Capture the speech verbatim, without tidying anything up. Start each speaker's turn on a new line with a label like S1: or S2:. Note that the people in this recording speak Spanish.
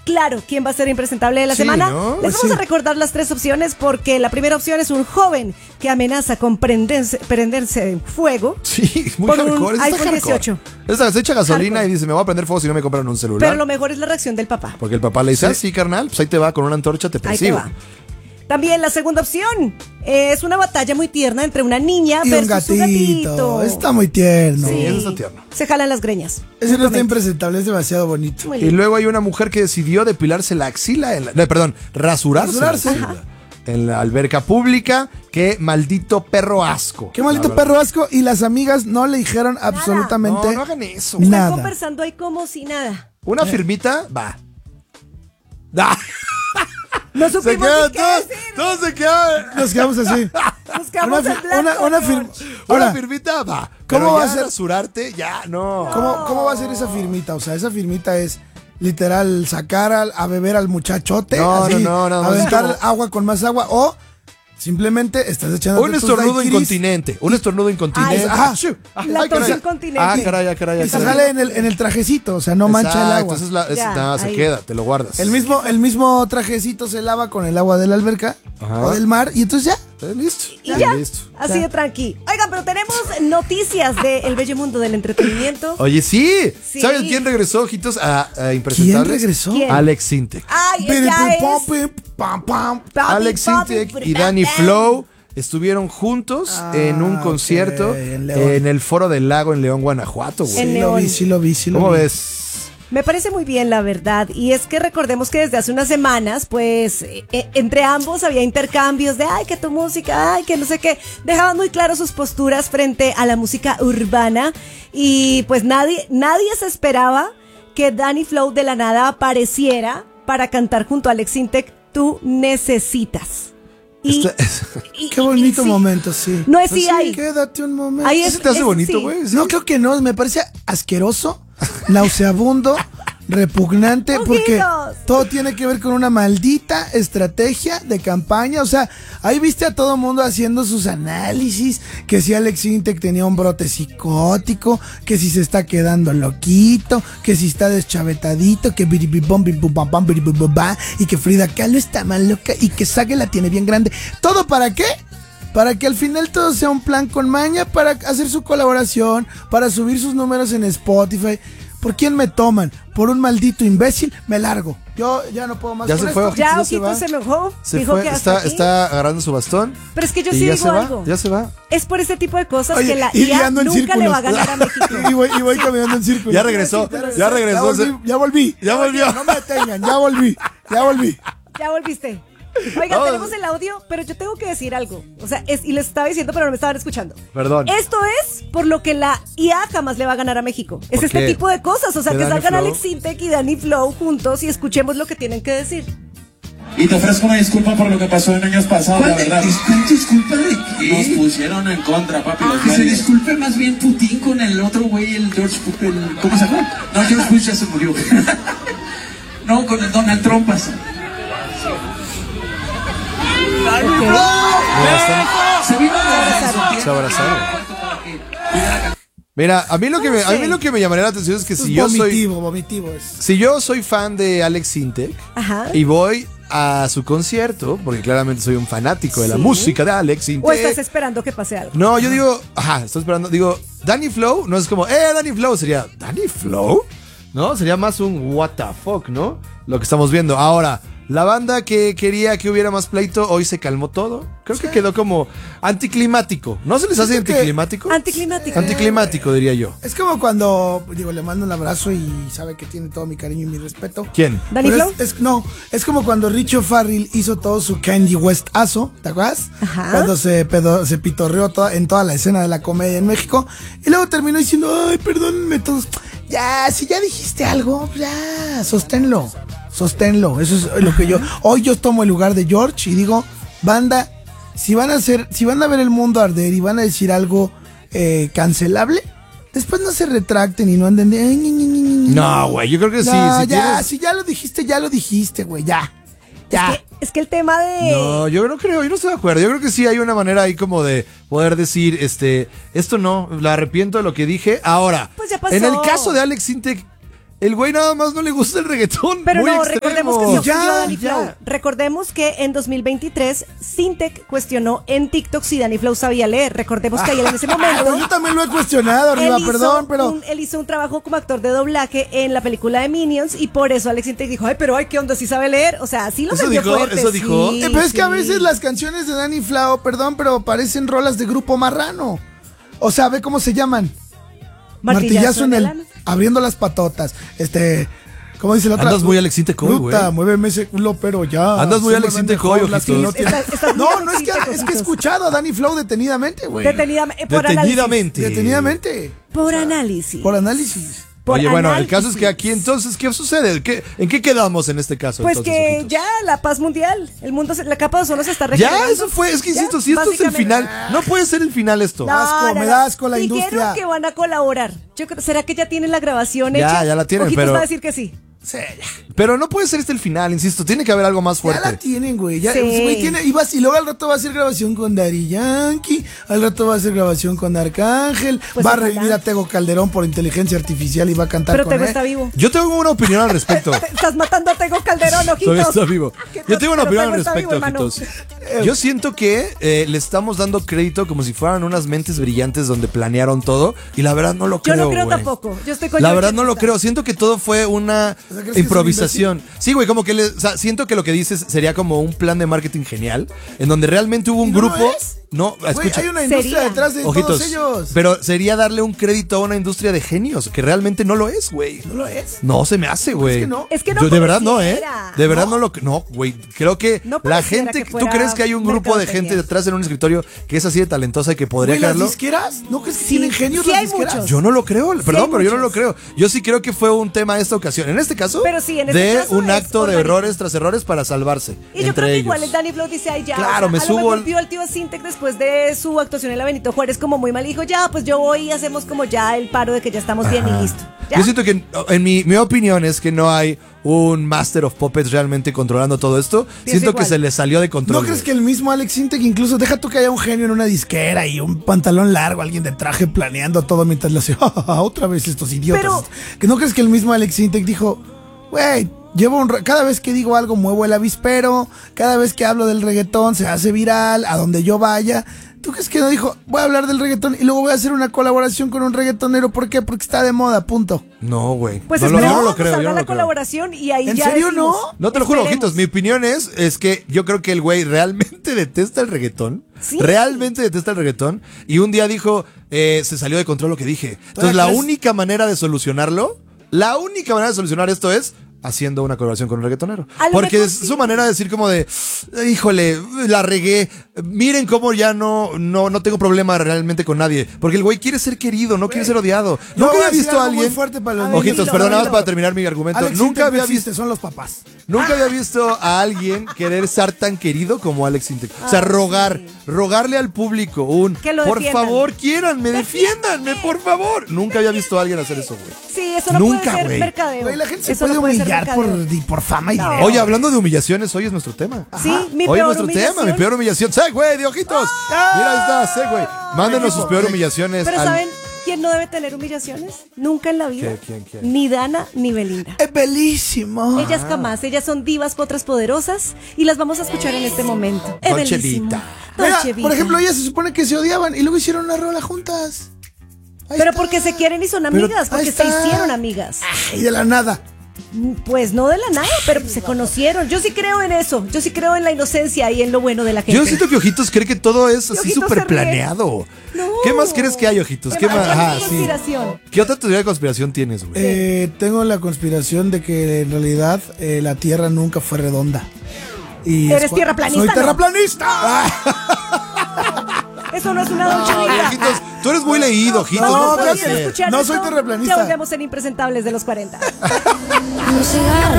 S1: claro quién va a ser impresentable de la
S2: Sí,
S1: semana.
S2: ¿no?
S1: Les vamos
S2: Sí.
S1: a recordar las tres opciones porque la primera opción es un joven que amenaza con prenderse, prenderse en fuego.
S2: Sí, muy
S1: por un
S2: hardcore. Eso está
S1: iPhone
S2: hardcore.
S1: dieciocho.
S2: Esa se echa gasolina
S1: Hardcore.
S2: y dice, me voy a prender fuego si no me compran un celular.
S1: Pero lo mejor es la reacción del papá.
S2: Porque el papá le dice,
S3: Sí.
S2: ah, sí, carnal, pues ahí te va, con una antorcha te
S1: Ahí te
S2: persigo.
S1: va. También la segunda opción es una batalla muy tierna entre una niña
S3: Y un
S1: versus un
S3: gatito.
S1: gatito.
S3: Está muy tierno.
S2: Sí, eso está tierno.
S1: Se jalan las greñas.
S3: Ese no está
S1: Simplemente.
S3: impresentable, es demasiado bonito.
S1: Muy
S2: Y
S1: lindo.
S2: luego hay una mujer que decidió depilarse la axila, en la- no, perdón, rasurarse,
S3: Rasurarse.
S2: la axila en la alberca pública. Qué maldito perro asco.
S3: Qué maldito
S2: La verdad.
S3: perro asco. Y las amigas no le dijeron absolutamente
S2: No, no hagan eso.
S1: Están
S3: nada.
S1: conversando ahí como si nada.
S2: Una firmita, va. Da.
S1: No
S2: Se
S1: supimos
S2: queda,
S1: ni qué
S2: todos,
S1: decir.
S2: todos se quedan.
S3: Nos quedamos así.
S1: Nos quedamos
S3: Una
S1: en
S3: fi-
S1: blanco,
S3: una- una
S1: George.
S3: fir-
S2: Una
S3: Ahora,
S2: firmita, va.
S3: ¿cómo
S2: Pero
S3: va
S2: ya
S3: a ser?
S2: rasurarte, ya, no.
S3: ¿Cómo, ¿Cómo va a ser esa firmita? O sea, esa firmita es literal sacar al- a beber al muchachote,
S2: No,
S3: así,
S2: no, no, no,
S3: aventar
S2: es como-
S3: agua con más agua, o simplemente estás echando
S2: Un estornudo incontinente. Un estornudo incontinente.
S1: Ay,
S3: ajá.
S2: Achú. Ah,
S1: La
S2: ay,
S1: tos
S2: caray.
S1: incontinente.
S2: Ah, caray, ah, caray, ah,
S3: y se
S2: caray.
S3: sale en el, en el trajecito, o sea, no mancha el
S2: Exacto,
S3: agua.
S2: esa es la- es-
S1: Ya,
S2: nada, se
S1: ahí.
S2: queda, te lo guardas.
S3: El mismo, el mismo trajecito se lava con el agua de la alberca
S2: Ajá.
S3: o del mar y entonces ya.
S2: Eh, Listo.
S1: Y ya,
S2: Listo.
S1: así
S3: Ya.
S1: de tranqui. Oigan, pero tenemos noticias del bello mundo del entretenimiento.
S2: Oye, sí.
S1: Sí.
S2: ¿Sabes quién regresó, ojitos, a, a
S3: ¿Quién
S2: Impresentables?
S3: regresó?
S1: ¿Quién?
S2: Alex Sintek.
S1: Ay,
S3: Piri,
S1: ella
S3: piri,
S1: es...
S3: pom, pim, pam, pam.
S1: Papi,
S2: Alex
S1: papi,
S2: Sintek y
S1: papi.
S2: Danny Flow estuvieron juntos
S3: Ah,
S2: en un
S3: ok,
S2: concierto
S3: en León.
S2: en el Foro del Lago en León, Guanajuato, güey.
S1: En
S3: Sí lo
S1: León.
S3: vi, sí lo vi, sí lo
S2: ¿Cómo
S3: vi.
S2: ves?
S1: Me parece muy bien, la verdad. Y es que recordemos que desde hace unas semanas, pues, eh, eh, entre ambos había intercambios de, ay, que tu música, ay, que no sé qué. Dejaban muy claro sus posturas frente a la música urbana. Y pues nadie, nadie se esperaba que Danny Flow de la nada apareciera para cantar junto a Alex Sintek, Tú Necesitas. Y,
S2: Esta-
S1: y-
S3: Qué
S1: y-
S3: bonito
S1: sí.
S3: momento, sí.
S1: No es
S2: Pues
S1: sí,
S2: sí,
S1: ahí.
S3: Quédate un momento.
S1: Ahí
S2: ¿Ese te hace
S1: eso
S2: bonito,
S1: sí.
S2: güey? Sí.
S3: No, creo que no, me parece asqueroso, nauseabundo, repugnante,
S1: Poquitos.
S3: porque todo tiene que ver con una maldita estrategia de campaña. O sea, ahí viste a todo mundo haciendo sus análisis, que si Alex Sintek tenía un brote psicótico, que si se está quedando loquito, que si está deschavetadito, que biribibom, bibubam, biribubam, y que Frida Kahlo está mal loca y que Sage la tiene bien grande. ¿Todo para qué? Para que al final todo sea un plan con maña, para hacer su colaboración, para subir sus números en Spotify. ¿Por quién me toman? ¿Por un maldito imbécil? Me largo. Yo ya no puedo más
S2: Ya
S3: con
S2: se fue,
S3: esto.
S2: Ojitos,
S1: Ya,
S2: ya se
S1: Ojito
S2: va.
S1: se enojó.
S2: Se
S1: dijo
S2: fue,
S1: que hasta
S2: está,
S1: aquí.
S2: está agarrando su bastón.
S1: Pero es que yo
S2: y
S1: sí
S2: ya
S1: digo
S2: se va,
S1: algo.
S2: ya se va.
S1: Es por este tipo de cosas
S3: Oye,
S1: que la
S3: y
S1: I A
S3: ando en
S1: nunca le va a
S3: círculos.
S1: ganar a México.
S3: Y voy, y voy caminando en círculo.
S2: Ya regresó, ya regresó.
S3: Ya volví. Ya volví.
S2: Ya volvió.
S3: No me detengan, ya volví. Ya volví.
S1: Ya volviste. Oigan,
S2: Vamos.
S1: tenemos el audio, pero yo tengo que decir algo. O sea, es, y les estaba diciendo, pero no me estaban escuchando.
S2: Perdón.
S1: Esto es por lo que la I A jamás le va a ganar a México. Es
S2: ¿Por
S1: este
S2: qué?
S1: tipo de cosas. O sea,
S2: ¿Que
S1: que
S2: Danny
S1: salgan
S2: Flow?
S1: Alex Sintek y Danny Flow juntos y escuchemos lo que tienen que decir.
S4: Y te ofrezco una disculpa por lo que pasó en años pasados, la verdad.
S5: ¿Disculpa de
S4: Nos
S5: qué?
S4: pusieron en contra, papi. los
S5: Que se
S4: medios.
S5: disculpe más bien Putin con el otro güey, el George Bush, el- ¿cómo se llama? No, George Bush ya se murió. No, con el Donald Trump pasó. Se vino a
S2: Se abrazaron. Mira, a mí lo que me, a mí lo que me llamaría la atención es que si yo soy,
S3: vomitivo, vomitivo es.
S2: si yo soy fan de Alex Sintek
S1: Ajá.
S2: y voy a su concierto, porque claramente soy un fanático de la
S1: Sí.
S2: música de Alex Sintek.
S1: O estás esperando que pase algo.
S2: No, yo digo, ajá, estoy esperando, digo, Danny Flow, no es como, eh, Danny Flow, sería, ¿Danny Flow? ¿No? Sería más un what the fuck, ¿no? Lo que estamos viendo. Ahora, la banda que quería que hubiera más pleito, hoy se calmó todo. Creo que quedó como anticlimático. ¿No se les hace
S3: Siento que-
S2: anticlimático?
S1: Anticlimático.
S2: Anticlimático, diría yo.
S3: Es como cuando, digo, le mando un abrazo y sabe que tiene todo mi cariño y mi respeto.
S2: ¿Quién?
S1: ¿Danny
S3: Pero
S1: Flow?
S3: es, es- no, es como cuando Richo Farrell hizo todo su Kanye West-azo, ¿te acuerdas?
S1: Ajá.
S3: Cuando se, pedo- se pitorreó toda- en toda la escena de la comedia en México. Y luego terminó diciendo, ay, perdónenme todos. Ya, si ya dijiste algo, ya, sosténlo, sosténlo. Eso es lo que yo... Hoy yo tomo el lugar de George y digo, banda, si van a hacer, si van a ver el mundo arder y van a decir algo eh, cancelable, después no se retracten y no anden de... "Ay, ñi, ñi, ñi, ñi".
S2: No, güey, yo creo que sí.
S3: No,
S2: si
S3: ya,
S2: tienes-
S3: si ya lo dijiste, ya lo dijiste, güey, ya. Ya.
S1: Es que, es que el tema de...
S2: No, yo no creo, yo no estoy de acuerdo. Yo creo que sí hay una manera ahí como de poder decir, este, esto no, la arrepiento de lo que dije. Ahora,
S1: Pues ya pasó.
S2: en el caso de Alex Sintek, El güey nada más no le gusta el reggaetón.
S1: Pero
S2: muy
S1: no,
S2: extremo.
S1: recordemos que sí ofendió
S3: Ya,
S1: a Danny
S2: ya.
S1: Flow. Recordemos que en dos mil veintitrés Sintec cuestionó en TikTok si Danny Flow sabía leer. Recordemos que él en ese momento
S3: Pero yo también lo he cuestionado,
S1: él
S3: arriba,
S1: hizo,
S3: perdón, pero...
S1: un, él hizo un trabajo como actor de doblaje en la película de Minions y por eso Alex Sintec dijo, ay, pero ay, ¿qué onda? ¿Sí sabe leer? O sea, sí lo
S2: ¿Eso
S1: vendió
S2: dijo?
S1: fuerte.
S2: ¿Eso dijo?
S1: sí,
S3: Eh, pero es que a
S1: sí.
S3: veces las canciones de Danny Flow, perdón, pero parecen rolas de Grupo Marrano. O sea, ve cómo se llaman. Martillazo en el...
S1: ano.
S3: Abriendo las patotas. Este... ¿Cómo dice la otra?
S2: Andas muy Alex Sintek hoy, güey.
S3: Puta, muéveme ese culo, pero ya.
S2: Andas muy
S3: Se
S2: Alex
S3: mueven
S2: Sintek
S3: mejor
S2: hoy,
S3: las que
S2: ojitos.
S3: no tienen-
S1: Estás- estás muy
S3: No,
S1: Alex
S3: no, es que,
S1: Sintek,
S3: es que he
S1: ojitos.
S3: escuchado a Danny Flow detenidamente, güey.
S1: Detenidamente, por
S2: Detenidamente.
S3: Detenidamente.
S1: análisis. Por análisis.
S3: Por análisis.
S1: Por
S2: Oye, bueno, el
S1: análisis.
S2: caso es que aquí entonces, ¿qué sucede? ¿Qué, ¿En qué quedamos en este caso?
S1: Pues
S2: entonces,
S1: que
S2: ojitos?
S1: ya la paz mundial, el mundo, se- la capa de ozono se está
S2: Ya,
S1: regenerando.
S2: eso fue, es que
S1: Ya,
S2: insisto, si esto es el
S1: básicamente.
S2: final, no puede ser el final esto.
S1: No,
S3: Asco, me da asco la
S1: Dijeron
S3: industria.
S1: que van a colaborar. Yo creo- ¿Será que ya tienen la grabación
S2: Ya,
S1: hecha?
S2: ya la tienen,
S1: Ojitos
S2: pero-
S1: va a decir que sí.
S3: Sí, ya.
S2: Pero no puede ser este el final, insisto, tiene que haber algo más
S3: Ya la
S2: fuerte.
S3: tienen, güey. Ya,
S1: Sí.
S3: güey, tiene, y, vas- y luego al rato va a hacer grabación con Daddy Yankee, al rato va a hacer grabación con Arcángel,
S1: Pues
S3: va a
S1: ojalá.
S3: revivir a Tego Calderón por inteligencia artificial y va a cantar
S1: Pero
S3: con
S1: Tego
S3: él.
S1: está vivo.
S2: Yo tengo una opinión al respecto.
S1: Te- Estás matando a Tego Calderón, ojitos.
S2: Todavía está vivo.
S1: ¿Qué
S2: Yo tengo una
S1: pero
S2: opinión al
S1: Tego está
S2: respecto,
S1: vivo, hermano.
S2: ojitos. Yo siento que eh, le estamos dando crédito como si fueran unas mentes brillantes donde planearon todo y la verdad no lo
S1: Yo
S2: creo,
S1: no creo
S2: güey.
S1: tampoco. Yo estoy con
S2: La
S1: George
S2: verdad no lo
S1: Esta.
S2: creo. Siento que todo fue una
S3: O sea, ¿crees que
S2: improvisación. Sí, güey, como que le, o sea, siento que lo que dices sería como un plan de marketing genial, en donde realmente hubo un
S3: ¿Y no lo
S2: grupo.
S3: es?
S2: No,
S3: Güey,
S2: escucha.
S3: hay una industria
S1: Sería.
S3: detrás de
S2: Ojitos,
S3: todos ellos.
S2: pero sería darle un crédito a una industria de genios, que realmente no lo es, güey.
S3: ¿No lo es?
S2: No se me hace, güey.
S3: que no?
S1: Es que no
S2: Yo de verdad no, ¿eh?
S1: pareciera.
S2: De verdad no, lo no, güey. Creo que
S1: No
S2: la
S1: pareciera
S2: gente,
S1: que
S2: ¿tú
S1: fuera
S2: crees que hay un grupo de gente
S1: mercadotecnia.
S2: detrás en un escritorio que es así de talentosa y que podría
S3: Güey, ¿las
S2: crearlo?
S3: disqueras? ¿No crees que
S1: Sí,
S3: tienen genios
S1: sí
S3: las
S1: hay
S3: disqueras?
S1: muchos.
S2: Yo no lo creo, perdón,
S1: hay
S2: pero yo no lo
S1: muchos.
S2: creo. Yo sí creo que fue un tema esta ocasión. En este caso,
S1: Pero sí, en este
S2: de
S1: caso
S2: un
S1: es
S2: acto de
S1: orgánico.
S2: errores tras errores para salvarse.
S1: Y yo
S2: entre
S1: creo que
S2: ellos.
S1: igual el Danny Flow dice, ay, ya.
S2: Claro, me
S1: a
S2: subo
S1: Lo mejor
S2: al-
S1: vio al tío Sintec después de su actuación en la Benito Juárez como muy mal. Y dijo, ya, pues yo voy y hacemos como ya el paro de que ya estamos bien y listo. ¿Ya?
S2: Yo siento que, en mi, mi opinión, es que no hay un Master of Puppets realmente controlando todo esto.
S1: Pienso
S2: Siento que
S1: igual.
S2: se le salió de control.
S3: ¿No crees
S2: güey.
S3: que el mismo Alex Sintek, incluso deja tú que haya un genio en una disquera y un pantalón largo, alguien de traje planeando todo mientras le hace "Ja, ja, ja, otra vez estos idiotas"?
S1: Pero-
S3: ¿Que no crees que el mismo Alex Sintek dijo, güey, llevo un re- cada vez que digo algo muevo el avispero, cada vez que hablo del reggaetón se hace viral, a donde yo vaya? ¿Tú crees que no dijo, voy a hablar del reggaetón y luego voy a hacer una colaboración con un reggaetonero? ¿Por qué? Porque está de moda, punto.
S2: No, güey.
S1: Pues
S2: no, lo- yo
S1: esperemos,
S2: no lo creo,
S1: salga
S2: yo no
S1: la
S2: lo creo.
S1: colaboración y ahí
S3: ¿En
S1: ya
S3: serio
S1: decimos.
S3: no?
S2: No te lo juro,
S1: Esperemos.
S2: ojitos. Mi opinión es, es que yo creo que el güey realmente detesta el reggaetón.
S1: Sí.
S2: Realmente detesta el reggaetón. Y un día dijo, eh, se salió de control lo que dije. Entonces, la
S3: crees?
S2: única manera de solucionarlo, la única manera de solucionar esto es haciendo una colaboración con un reggaetonero.
S1: A lo
S2: Porque
S1: mejor
S2: es
S1: sí.
S2: su manera de decir como de, híjole, la regué. Miren cómo ya no, no, no tengo problema realmente con nadie. Porque el güey quiere ser querido, no quiere ser odiado.
S3: Yo
S2: Nunca
S3: voy a
S2: había
S3: decir
S2: visto a
S3: algo muy
S2: alguien.
S3: fuerte para los
S1: A ver,
S2: Ojitos,
S1: dilo,
S2: perdón, nada más
S1: dilo.
S2: para terminar mi argumento.
S3: Alex
S2: Nunca
S3: Sintek no
S2: había
S3: existe,
S2: visto.
S3: son los papás.
S2: Nunca había visto a alguien querer ser tan querido como Alex Sintek. O sea,
S1: Ah,
S2: rogar,
S1: sí.
S2: rogarle al público un
S1: Que lo
S2: por
S1: defiendan.
S2: favor, quiéranme, defiéndanme, por favor. Nunca había visto a alguien hacer eso, güey.
S1: Sí, eso no
S2: Nunca,
S1: puede ser
S2: güey.
S1: mercadeo.
S3: Güey, la gente se
S1: Eso
S3: puede
S1: no puede ser
S3: humillar por,
S1: mercadeo.
S3: di- por fama y
S1: No.
S3: dinero.
S2: Oye, hablando de humillaciones, hoy es nuestro tema.
S1: Sí, mi
S2: Hoy es
S1: peor
S2: nuestro
S1: humillación.
S2: tema, mi peor humillación. ¡Sí, güey, de ojitos! Mira, ahí está, sí, güey. Mándenos sus peores humillaciones.
S1: Pero
S2: al-
S1: ¿saben quién no debe tener humillaciones? Nunca en la vida.
S2: ¿Quién, quién, quién?
S1: Ni Dana ni Belinda.
S3: Es belísimo.
S1: Ellas jamás, ellas son divas, potras poderosas y las vamos a escuchar en este momento. Es
S2: Dolce
S1: bellísimo.
S2: Vita.
S3: Mira,
S1: Dolce
S3: por
S1: Vita.
S3: ejemplo, ellas se supone que se odiaban y luego hicieron una rola juntas. Ahí
S1: Pero
S3: está.
S1: porque se quieren y son
S3: Pero
S1: amigas, porque
S3: ahí
S1: se
S3: está.
S1: hicieron amigas.
S3: Y de la nada.
S1: Pues no de la nada, pero se conocieron. Yo sí creo en eso. Yo sí creo en la inocencia y en lo bueno de la gente.
S2: Yo siento que Ojitos cree que todo es así
S1: Ojitos
S2: súper
S1: se ríe.
S2: planeado.
S1: No.
S2: ¿Qué más crees que hay, Ojitos? ¿Qué
S1: ¿Qué
S2: más?
S1: más?
S2: Ajá,
S1: ¿Qué
S2: sí.
S1: conspiración?
S2: ¿Qué otra teoría de conspiración tienes, güey?
S3: Eh, tengo la conspiración de que en realidad eh, la Tierra nunca fue redonda. Y
S1: ¿Eres
S3: es cua-
S1: tierraplanista,
S3: Soy
S1: no?
S3: terraplanista.
S1: Eso no es una Dolce
S2: Ay,
S1: Vita.
S2: Ojitos, tú eres muy leído, Ojitos.
S3: No,
S2: No,
S3: no,
S2: puede
S3: fíjate.
S2: ser.
S1: Escuchar
S3: No
S1: esto,
S3: soy terraplanista.
S1: Ya volvemos en Impresentables de los cuarenta.
S6: Un cigarro.